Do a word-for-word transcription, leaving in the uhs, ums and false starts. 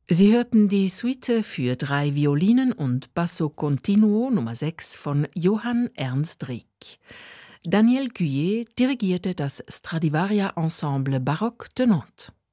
Sie hörten die Suite für drei Violinen und Basso Continuo Nummer sechs von Johann Ernst Rieck. Daniel Cuyer dirigierte das Stradivaria Ensemble Baroque de Nantes.